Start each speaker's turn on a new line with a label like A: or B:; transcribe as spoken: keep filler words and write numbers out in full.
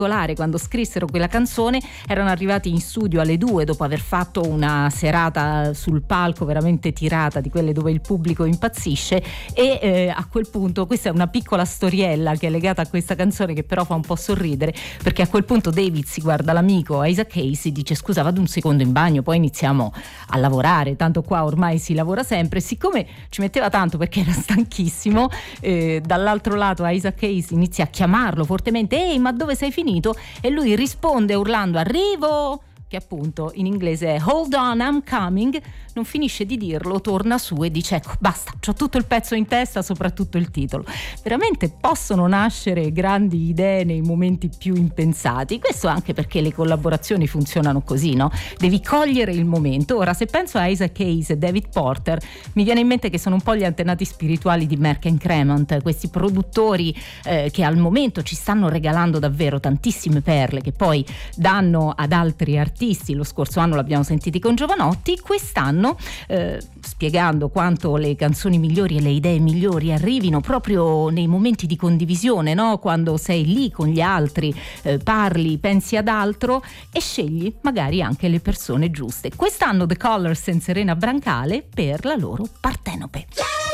A: quando scrissero quella canzone erano arrivati in studio alle due dopo aver fatto una serata sul palco veramente tirata, di quelle dove il pubblico impazzisce, e eh, a quel punto, questa è una piccola storiella che è legata a questa canzone che però fa un po' sorridere, perché a quel punto David si guarda l'amico Isaac Hayes e dice: scusa, vado un secondo in bagno, poi iniziamo a lavorare, tanto qua ormai si lavora sempre. Siccome ci metteva tanto perché era stanchissimo, eh, dall'altro lato Isaac Hayes inizia a chiamarlo fortemente: ehi, ma dove sei finito? E lui risponde urlando: arrivo, che appunto in inglese è hold on, I'm coming. Non finisce di dirlo, torna su e dice: ecco, basta, c'ho tutto il pezzo in testa, soprattutto il titolo. Veramente possono nascere grandi idee nei momenti più impensati. Questo anche perché le collaborazioni funzionano così, no? Devi cogliere il momento. Ora, se penso a Isaac Hayes e David Porter, mi viene in mente che sono un po' gli antenati spirituali di Merck and Cremont, questi produttori eh, che al momento ci stanno regalando davvero tantissime perle che poi danno ad altri artisti. Lo scorso anno l'abbiamo sentiti con Giovanotti, quest'anno eh, spiegando quanto le canzoni migliori e le idee migliori arrivino proprio nei momenti di condivisione, no? Quando sei lì con gli altri, eh, parli, pensi ad altro e scegli magari anche le persone giuste. Quest'anno The Colours e Serena Brancale per la loro Partenope.